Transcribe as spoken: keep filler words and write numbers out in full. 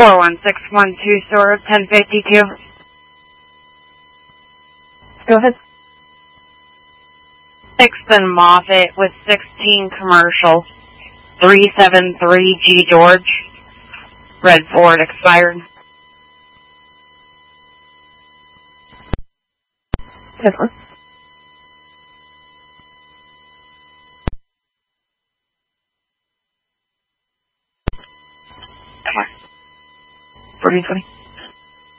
four one six one two, store ten fifty-two. Go ahead. sixth and Moffett with sixteen commercial. three seven three G George. Red Ford expired. Tesla. Okay. fourteen twenty.